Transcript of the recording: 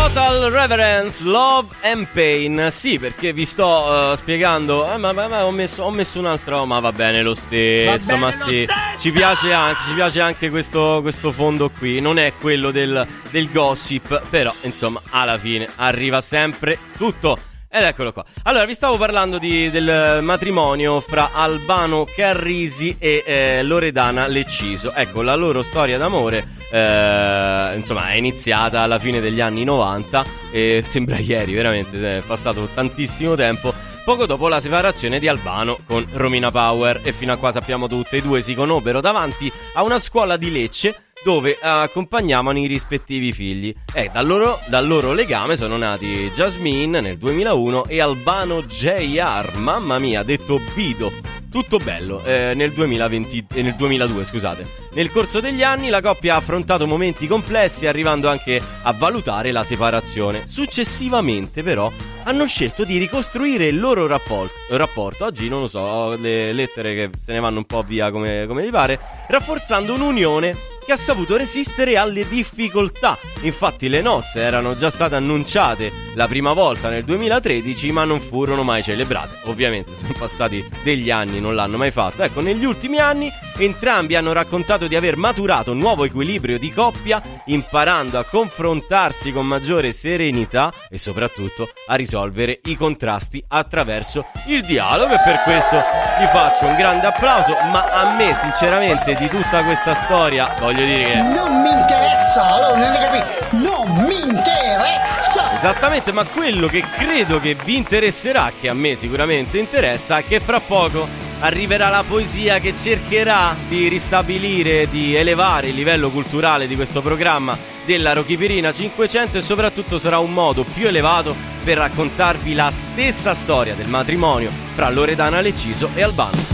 Total Reverence, Love and Pain. Sì, perché vi sto spiegando. Ma ho messo un altro. Ma va bene lo stesso. Ma sì, ci piace anche questo fondo qui. Non è quello del gossip, però insomma alla fine arriva sempre tutto. Ed eccolo qua. Allora, vi stavo parlando del matrimonio fra Albano Carrisi e Loredana Lecciso. Ecco, la loro storia d'amore insomma è iniziata alla fine degli anni 90 e sembra ieri, veramente è passato tantissimo tempo. Poco dopo la separazione di Albano con Romina Power, e fino a qua sappiamo tutte e due si conobbero davanti a una scuola di Lecce dove accompagnavano i rispettivi figli. Dal loro legame sono nati Jasmine nel 2001 e Albano JR, mamma mia, detto Bido, tutto bello, nel 2002, scusate. Nel corso degli anni la coppia ha affrontato momenti complessi, arrivando anche a valutare la separazione. Successivamente però hanno scelto di ricostruire il loro rapporto. Oggi non lo so, ho le lettere che se ne vanno un po' via come vi pare, rafforzando un'unione che ha saputo resistere alle difficoltà. Infatti le nozze erano già state annunciate la prima volta nel 2013, ma non furono mai celebrate. Ovviamente sono passati degli anni, non l'hanno mai fatto. Ecco, negli ultimi anni entrambi hanno raccontato di aver maturato un nuovo equilibrio di coppia, imparando a confrontarsi con maggiore serenità e soprattutto a risolvere i contrasti attraverso il dialogo, e per questo gli faccio un grande applauso. Ma a me sinceramente di tutta questa storia voglio dire che non mi interessa, allora non capito, non mi interessa. Esattamente, ma quello che credo che vi interesserà, che a me sicuramente interessa, è che fra poco arriverà la poesia che cercherà di ristabilire, di elevare il livello culturale di questo programma della Rochipirina 500, e soprattutto sarà un modo più elevato per raccontarvi la stessa storia del matrimonio fra Loredana Lecciso e Albano.